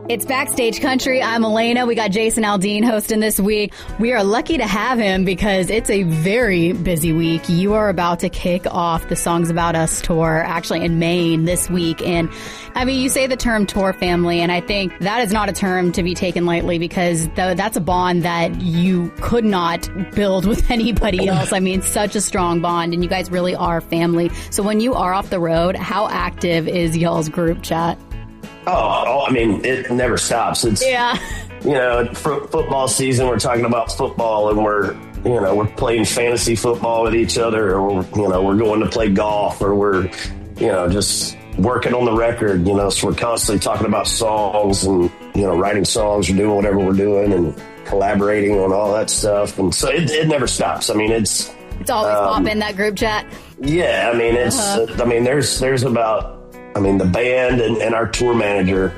It's Backstage Country. I'm Elena. We got Jason Aldean hosting this week. We are lucky to have him because it's a very busy week. You are about to kick off the Songs About Us tour, actually in Maine this week. And I mean, you say the term tour family, and I think that is not a term to be taken lightly because that's a bond that you could not build with anybody else. I mean, such a strong bond, and you guys really are family. So when you are off the road, how active is y'all's group chat? Oh, I mean, it never stops. It's, football season, we're talking about football, and we're playing fantasy football with each other, or, we're going to play golf, or we're, just working on the record, so we're constantly talking about songs and, writing songs or doing whatever we're doing and collaborating on all that stuff. And so it never stops. I mean, it's always pop in that group chat. Yeah. I mean, there's about, the band and our tour manager,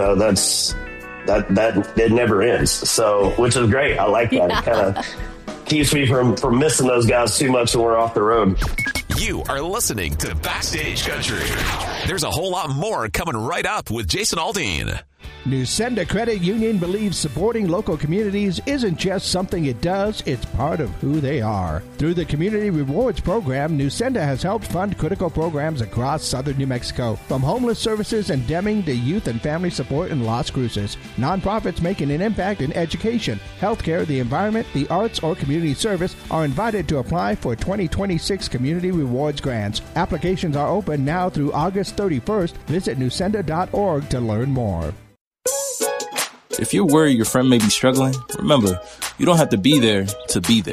that it never ends. So, which is great. I like that. Yeah. It kind of keeps me from missing those guys too much when we're off the road. You are listening to Backstage Country. There's a whole lot more coming right up with Jason Aldean. Newsenda Credit Union believes supporting local communities isn't just something it does, it's part of who they are. Through the Community Rewards Program, Newsenda has helped fund critical programs across southern New Mexico, from homeless services in Deming to youth and family support in Las Cruces. Nonprofits making an impact in education, healthcare, the environment, the arts, or community service are invited to apply for 2026 Community Rewards grants. Applications are open now through August 31st. Visit newsenda.org to learn more. If you're worried your friend may be struggling, remember, you don't have to be there to be there.